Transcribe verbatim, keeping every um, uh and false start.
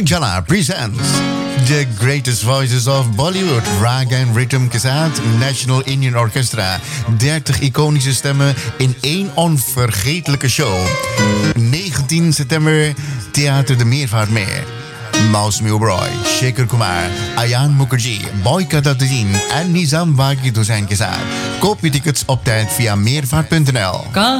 Ujala presents The Greatest Voices of Bollywood, Rag and Rhythm के साथ National Indian Orchestra. dertig iconische stemmen in één onvergetelijke show. negentien september, Theater de Meervaartmeer. Mausmi Oberoi, Shekhar Kumar, Ayan Mukherjee, Boyka Tattin en Nizam Wagid Hussain के साथ. Koop je tickets op tijd via meervaart punt n l.